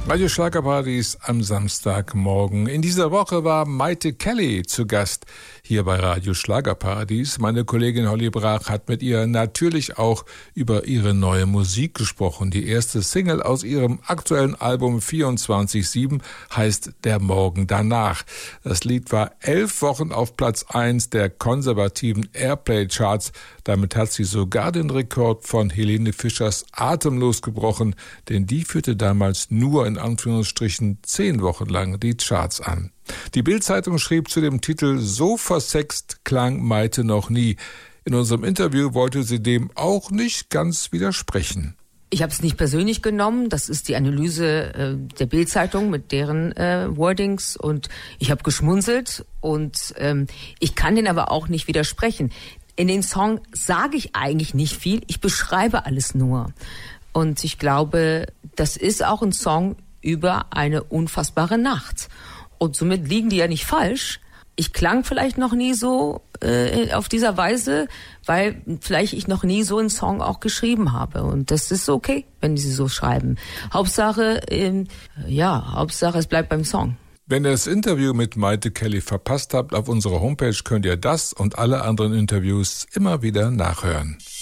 Radio Schlagerparadies am Samstagmorgen. In dieser Woche war Maite Kelly zu Gast hier bei Radio Schlagerparadies. Meine Kollegin Holly Brach hat mit ihr natürlich auch über ihre neue Musik gesprochen. Die erste Single aus ihrem aktuellen Album 24/7 heißt Der Morgen danach. Das Lied war 11 Wochen auf Platz 1 der konservativen Airplay-Charts. Damit hat sie sogar den Rekord von Helene Fischers Atemlos gebrochen, denn die führte damals nur in Anführungsstrichen 10 Wochen lang die Charts an. Die Bild-Zeitung schrieb zu dem Titel: So versext klang Maite noch nie. In unserem Interview wollte sie dem auch nicht ganz widersprechen. Ich habe es nicht persönlich genommen, das ist die Analyse der Bild-Zeitung mit deren Wordings, und ich habe geschmunzelt und ich kann denen aber auch nicht widersprechen. In den Song sage ich eigentlich nicht viel, ich beschreibe alles nur. Und ich glaube, das ist auch ein Song über eine unfassbare Nacht. Und somit liegen die ja nicht falsch. Ich klang vielleicht noch nie so auf dieser Weise, weil vielleicht ich noch nie so einen Song auch geschrieben habe. Und das ist okay, wenn die sie so schreiben. Hauptsache, Hauptsache es bleibt beim Song. Wenn ihr das Interview mit Maite Kelly verpasst habt, auf unserer Homepage könnt ihr das und alle anderen Interviews immer wieder nachhören.